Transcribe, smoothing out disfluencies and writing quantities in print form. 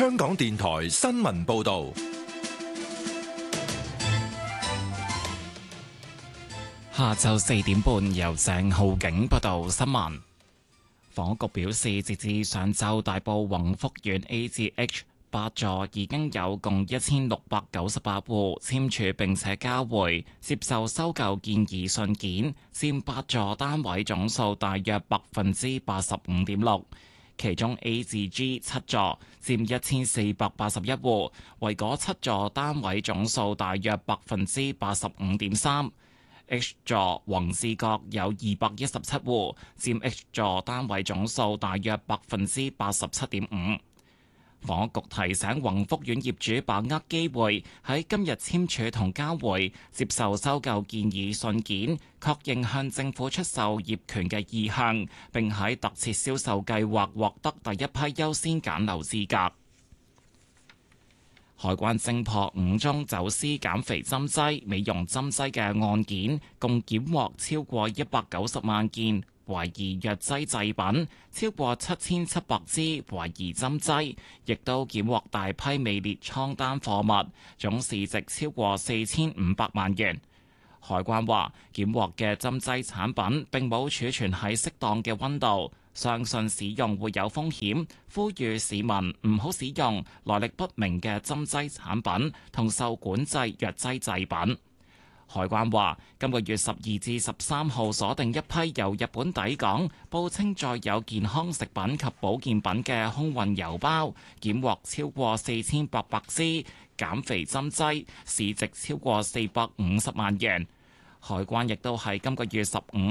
香港電台新聞報道。 下晝4點半，由鄭浩景報道新聞。房屋局表示，截至上晝，大埔宏福苑 A 至 H 8座已經有共1698戶簽署並且交回接受收購建議信件，佔8座單位總數大約85.6%。其中 A 至 G 7座佔1481戶，為嗰7座單位總數大約85.3%。H 座宏志閣有217戶，佔 H 座單位總數大約87.5%。房屋局提醒宏福苑業主把握機會，喺今日簽署同交回接受收購建議信件，確認向政府出售業權嘅意向，並喺特設銷售計劃獲得第一批優先揀樓資格。海關偵破5宗走私減肥針劑、美容針劑嘅案件，共檢獲超過190萬件懷疑藥劑製品，超過7700支懷疑針劑，亦都檢獲大批未列倉單貨物，總市值超過4500萬元。海關話，檢獲嘅針劑產品並冇儲存喺適當嘅溫度，相信使用會有風險，呼籲市民唔好使用來歷不明嘅針劑產品同受管制藥劑製品。海關話，今個月12至13號鎖定一批由日本抵港，報稱載有健康食品及保健品嘅空運郵包，檢獲超過4800支減肥針劑，市值超過450萬元。海關亦都喺今個月15